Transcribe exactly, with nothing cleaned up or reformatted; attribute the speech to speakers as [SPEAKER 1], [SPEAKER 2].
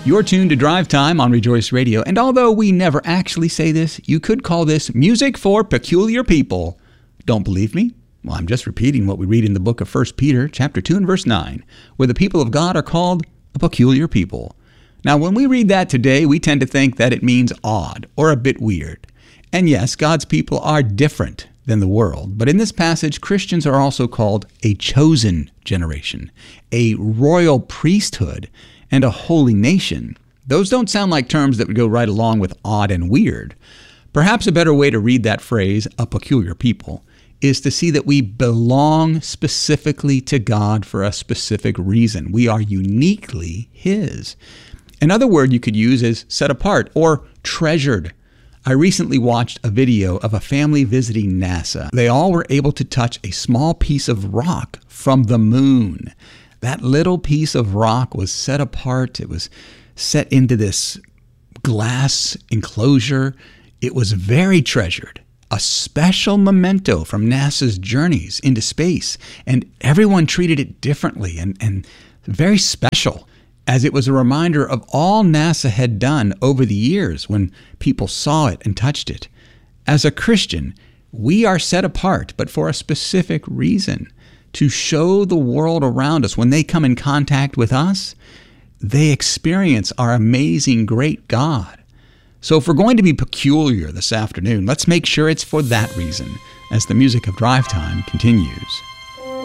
[SPEAKER 1] You're tuned to Drive Time on Rejoice Radio, and although we never actually say this, you could call this music for peculiar people. Don't believe me? Well, I'm just repeating what we read in the book of First Peter, chapter two and verse nine, where the people of God are called a peculiar people. Now, when we read that today, we tend to think that it means odd or a bit weird. And yes, God's people are different than the world, but in this passage, Christians are also called a chosen generation, a royal priesthood, and a holy nation. Those don't sound like terms that would go right along with odd and weird. Perhaps a better way to read that phrase, a peculiar people, is to see that we belong specifically to God for a specific reason. We are uniquely His. Another word you could use is set apart or treasured. I recently watched a video of a family visiting NASA. They all were able to touch a small piece of rock from the moon. That little piece of rock was set apart. It was set into this glass enclosure. It was very treasured, a special memento from NASA's journeys into space. And everyone treated it differently and, and very special, as it was a reminder of all NASA had done over the years when people saw it and touched it. As a Christian, we are set apart, but for a specific reason, to show the world around us, when they come in contact with us, they experience our amazing, great God. So if we're going to be peculiar this afternoon, let's make sure it's for that reason, as the music of Drive Time continues.